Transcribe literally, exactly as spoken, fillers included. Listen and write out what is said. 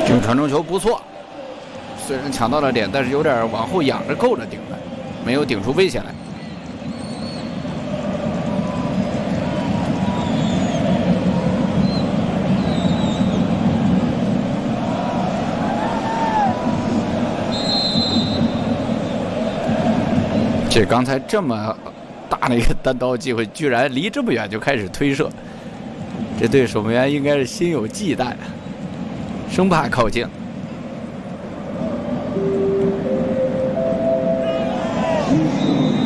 这个传中球不错，虽然抢到了点，但是有点往后仰着够着顶来，没有顶出危险来。这刚才这么大的一个单刀机会，居然离这么远就开始推射，这对守门员应该是心有忌惮，生怕靠近。